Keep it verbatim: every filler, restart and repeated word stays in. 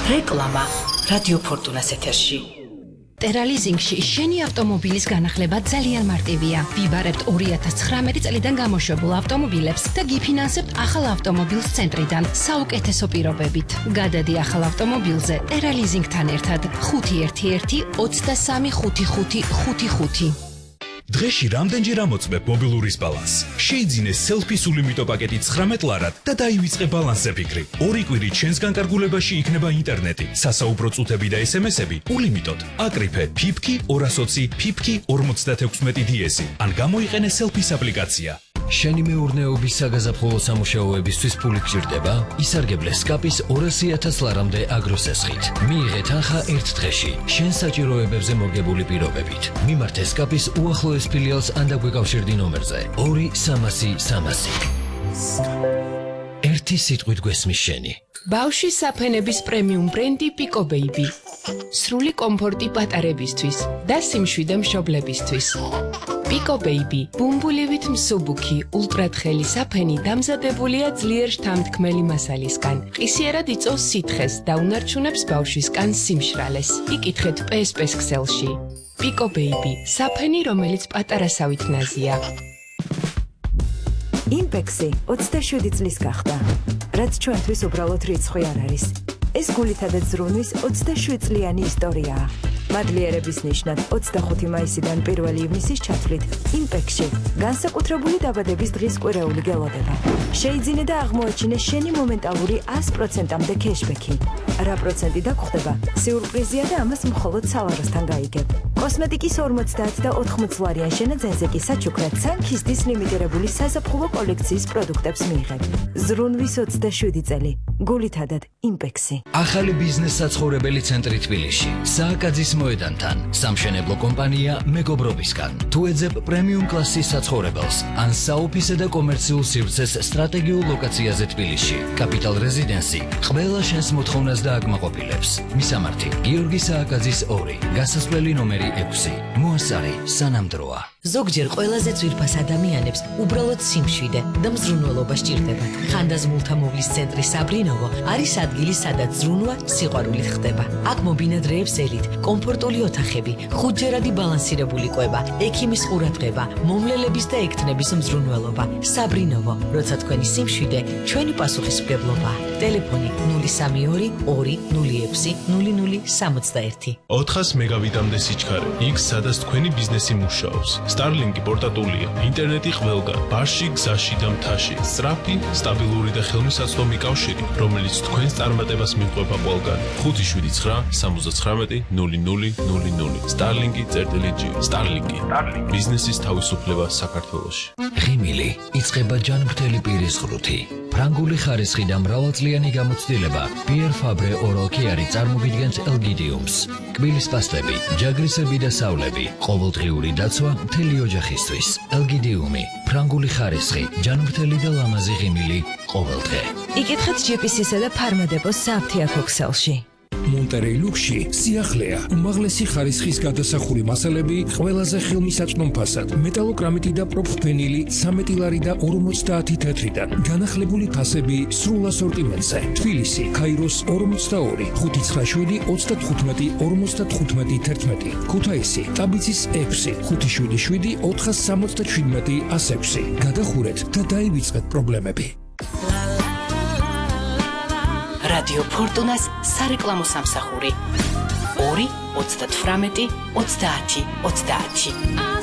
რეკლამა რადიო ფორტუნას ეთერში. ტერალიზინგში შენი ავტომობილის განახლება ძალიან მარტივია. ვიბარებთ ორი ათას ცხრამეტი წლიდან გამოშვებულ ავტომობილებს და გიფინანსებთ ახალ ავტომობილს ცენტრიდან საუკეთესო პირობებით. გადადი ახალ ავტომობილზე ტერალიზინგთან ერთად ხუთი ერთი ერთი ოცდასამი ხუთი ხუთი ხუთი ხუთი. დღეში რამდენჯერ ამოწმებ მობილურის ბალანსს? შეიძინე სელფის ულიმიტო პაკეტი ცხრამეტ ლარად და დაივიწყე ბალანსზე ფიქრი. ორი კვირით შენს განკარგულებაში იქნება ინტერნეტი, სასაუბრო წუთები და ესემესები ულიმიტოდ. აკრიფე ფიფკი ორას ოცი ფიფკი ორმოცდათექვსმეტი დიესი ან გამოიყენე სელფის აპლიკაცია. შენი მეურნეობის საგაზაფხულო სამუშაოებისთვის ფული გჭირდება? ისარგებლე სკაპის ორასი ათას ლარამდე აგროსესხით. მიიღე თანხა ერთ დღეში, შენ საჭიროებებზე მორგებული პირობებით. მიმართე სკაპის უახლოეს ფილიალს ან დაგვეკავშირდი ნომერზე ორი სამასი სამასი. ერთი სიტყვით გვესმის შენი. ბავშვის საფენების პრემიუმ ბრენდი Pico Baby. სრული კომფორტი პატარებისთვის და სიმშვიდე მშობლებისთვის. Pico Baby, ბუმბულივით მსუბუქი, ულტრათხელი საფენი დამზადებულია ძლიერ შთამთქმელი მასალისგან. ყისიერად იწვევს სითხეს და უნარჩუნებს ბავშვის კანს სიმშრალეს. იკითხეთ პე ეს პეს ქსელში. Pico Baby, საფენი, რომელიც პატარასავით ნაზია. იმპექსი ოცდაშვიდი წლის გახდა, რაც ჩვენთვის უბრალოდ რიცხვი არ არის. ეს გულითადაც ზრუნვის ოცდაშვიდ წლიანი ისტორიაა. მადლიერების ნიშნად ოცდახუთი მაისიდან პირველი ივნისის ჩათვლით იმპექსში განსაკუთრებული დაბადების დღის კვირეული გელოდება. შეიძინე და აღმოაჩინე შენი მომენტალური ას პროცენტამდე кэშბექი. რა პროცენტი დაგხვდება? სიურპრიზია და ამას მხოლოდ სალაროსთან გაიგებ. კოსმეტიკის ორმოცდაათ და ოთხმოცი ლარიან შენაძენზე კი საჩუქრად სანქისტის ლიმიტირებული საზაფხულო კოლექციის პროდუქტებს მიიღებ. ზრუნვის ოცდაშვიდი წელი. გულითადად იმპექსი. ახალი ბიზნეს საცხოვრებელი ცენტრი თბილისში. სააკაძის მოედანთან. სამშენებლო კომპანია მეგობრობისგან. თუ ეძებ პრემიუმ კლასის საცხოვრებელს ან საოფისე და კომერციულ სივრცეს სტრატეგიულ ლოკაციაზე თბილისში. კაპიტალ რეზიდენსი ყველა შენს მოთხოვნას და აკმაყოფილებს. მისამართი გიორგი სააკაძის ორი. გასასვლელი ნომერი ექვსი. მოასარი სანამდროა. ზოგჯერ ყველაზე ძვირფას ადამიანებს უბრალოდ სიმშვიდე და მზრუნველობა სჭირდებათ. ხანდაზმულთა მოვლის ცენტრი საბრინოვო არის ადგილი, სადაც ზრუნვა სიყვარულით ხდება. აქ მობინადრეებს ელით, კომფორტული ოთახები, ხუთჯერადი ბალანსირებული კვება, ექიმის ყურადღება, მომლელების და ექთნების მზრუნველობა. საბრინოვო, როცა თქვენი სიმშვიდე, ჩვენი პასუხისმგებლობა. ტელეფონი ნული სამი ორი ორი ნული ექვსი ნული ნული სამოცდაერთი. ოთხას მეგავიტამდე სიჩქარე, იქ სადაც თქვენი ბიზნესი მუშაობს. Starlink-ი პორტატულია, ინტერნეტი ყველგან, ბარში, გზაში და მთაში. სწრაფი, სტაბილური და ხელმისაწვდომი კავშირი, რომელიც თქვენს წარმატებას მიყვება ყველგან. ხუთი შვიდი ცხრა სამოცდაცხრამეტი ნული ნული ნული ნული. Starlink-ი წერტილი ჯი. Starlink-ი. ბიზნესის თავისუფლება საქართველოში. ღიმილი იწყება ჯანმრთელი პირის ღრუთი. ფრანგული ხარისხი და მრავალწლიანი გამოცდილება Pierre Fabre Oral Care წარმოგიდგენს ელგიდიუმს. კბილის პასტები, ჯაგრისები და სავლები, ყოველდღიური დაცვა მთელი ოჯახისთვის. ელგიდიუმი, ფრანგული ხარისხი, ჯანმრთელი და ლამაზი ღიმილი ყოველდღე. იკითხეთ ჯი პი სი-სა და ფარმადეპოს სააფთიაქო ქსელში. მონტერეი ლუქსში სიახლეა, უმაღლესი ხარისხის გადასახური მასალები ყველაზე ხელმისაწვდომ ფასად, მეტალოკრამიტი და პროფენილი ცამეტი ლარი და ორმოცდაათი თეთრიდან, განახლებული ფასები სრულ ასორტიმენტზე. თბილისი, ქაიროს ორმოცდაორი, ხუთი ცხრა შვიდი ოცდათხუთმეტი ორმოცდათხუთმეტი თერთმეტი, ქუთაისი, ტაბიცის ექვსი, ხუთი შვიდი შვიდი ოთხას სამოცდაშვიდმეტი ას ექვსი. გადახურეთ და დაივიწყეთ პრობლემები. რადიო ფორტუნას სარეკლამო სამსახური ორი ოცდათვრამეტი ოცდაათი ოცდაათი.